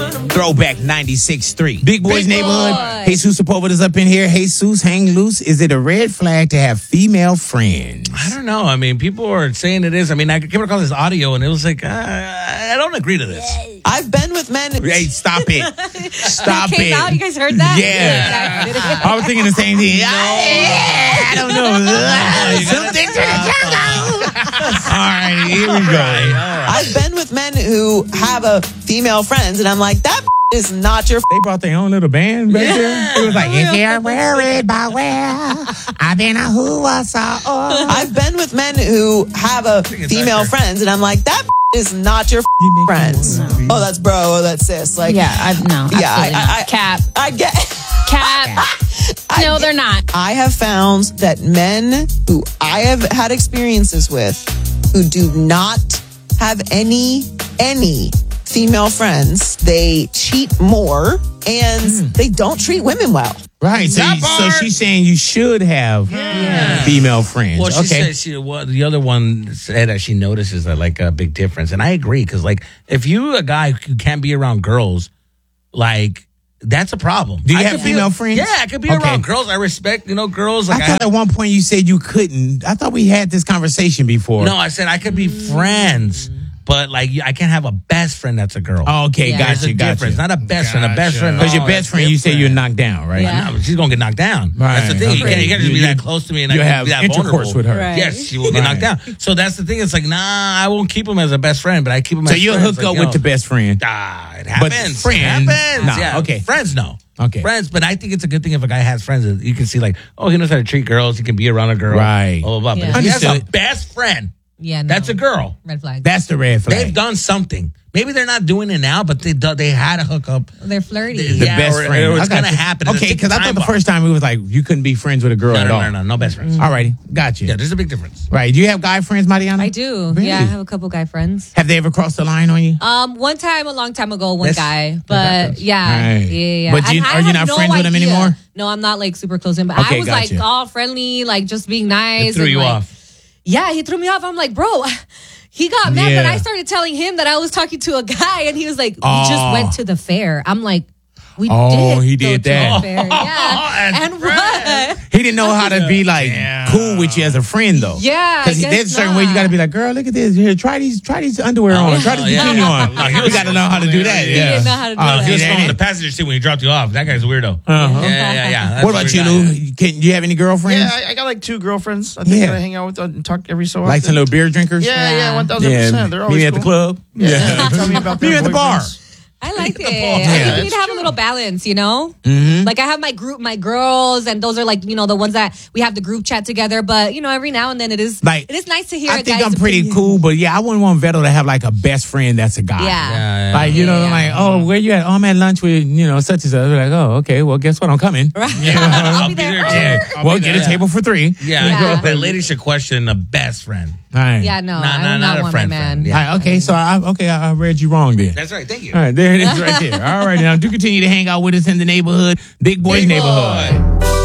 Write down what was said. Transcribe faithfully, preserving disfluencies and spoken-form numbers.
Throwback ninety-six point three. Big Boys Big Neighborhood. Boy. Jesus Sepulveda's up in here. Jesus, hang loose. Is it a red flag to have female friends? I don't know. I mean, people are saying it is. I mean, I came across this audio and it was like, uh, I don't agree to this. I've been with men. Hey, stop it. Stop Came it. out, you guys heard that? Yeah. Yeah. I was thinking the same thing. I don't know. Something to the All right, here we go. I've been with men who have a female friends, and I'm like, that is not your. They brought their own little band back there. It was like, if you're worried about where I've been a who I saw. I've been with men who have a female friends, and I'm like, that is not your You make friends. them Oh, that's bro. Oh, that's sis. Like, Yeah, I, no. yeah, I, absolutely I, not. I, Cap. I get. Cap. I No, get- they're not. I have found that men who I have had experiences with who do not have any, any female friends, they cheat more and they don't treat women well. Right, so, That you, so part. she's saying you should have female friends. Well, she okay. said she. Well, the other one said that she notices that like a big difference, and I agree because like if you a guy who can't be around girls, like that's a problem. Do you I have could be- female friends? Yeah, I could be Okay. around girls. I respect you know girls. Like I I, thought at one point you said you couldn't. I thought we had this conversation before. no, I said I could be friends, but like I can't have a best friend that's a girl. Oh, okay, Yeah. There's gotcha, a difference. gotcha. Not a best friend. A best Gotcha. friend. Because your no, best that's friend, you say different. you're knocked down, right? Yeah. No, she's gonna get knocked down. Right, That's the thing. You okay. can't, you can't just You- be that you- close to me and you I have be that intercourse vulnerable. with her. Right. Yes, she will get Right. knocked down. So that's the thing. It's like, nah, I won't keep him as a best friend, but I keep him So as you'll friends. hook Like, up yo, with the best friend. Ah, it But happens. friends, it happens. nah, yeah. okay. Friends, no. Okay. Friends, but I think it's a good thing if a guy has friends that you can see like, oh, he knows how to treat girls. He can be around a girl. Right. Blah, blah, blah. Yeah. But if he has a Understood. best friend, Yeah, no. that's a girl. Red flag. That's the red flag. They've done something. Maybe they're not doing it now, but they do- they had a hookup. They're flirty. the Yeah, best or- friend. or it's I got gonna you. happen. Okay, It's a because I thought time the bomb. first time it was like you couldn't be friends with a girl No, at no, all. no, no, no best friends. All righty, got you. Yeah, there's a big difference. Right. Do you have guy friends, Mariana? I do. Really? Yeah, I have a couple guy friends. Have they ever crossed the line on you? Um, one time, a long time ago, one That's- guy, that but happens. yeah, Right. yeah, yeah. But you- And I are you have not no friends with him idea. anymore? No, I'm not like super close to him, but Okay, I was like gotcha. all friendly, like just being nice. It threw and, you like, off. Yeah, he threw me off. I'm like, bro, he got mad Yeah. that I started telling him that I was talking to a guy, and he was like, we Oh. just went to the fair. I'm like, we Oh, did. he go did to that. the fair. Yeah, That's and what? He didn't know how to be like cool with you as a friend though. Yeah, I because guess there's a certain way you not. got to be like, girl, look at this. Here, try these, try these underwear on, try this Oh, yeah. bikini on. No, he you was- got to know how to do that. He Yeah. didn't know how to do Oh, that. He was see, on that- the passenger seat when he dropped you off. That guy's a weirdo. Uh-huh. Yeah, yeah, yeah. That's What a about weird you, guy. Lou? Can you have any girlfriends? Yeah, I, I got like two girlfriends. I think Yeah. that I hang out with and talk every so often. Like some little beer drinkers? Yeah, yeah, Yeah. one thousand Yeah, percent. They're meet always me at the cool. club. Yeah, tell me about Meet me their at the bar. boyfriends. I like it. ball. I Yeah. think you need It's to have true. a little balance, you know? Mm-hmm. Like I have my group, my girls, and those are like, you know, the ones that we have the group chat together. But, you know, every now and then it is Like, it is nice to hear I a think guy's I'm pretty opinion. cool, but yeah, I wouldn't want Vettel to have like a best friend that's a guy. Yeah. Yeah, yeah. Like, you know, Yeah. like, oh, where you at? Oh, I'm at lunch with, you know, such and such. Like, oh, okay, well, guess what? I'm coming. Right. I'll be be there. there, Yeah. too. Well, be get a there. table for three. Yeah, Yeah. but ladies should question a best friend. All right. Yeah, no, Not- I not- do not not a want friend my man. friend, All yeah. right, okay, so I, okay, I, I read you wrong then. That's right. Thank you. All right, there it is right there. All right, now do continue to hang out with us in the neighborhood, Big Boys Big Neighborhood. Boy.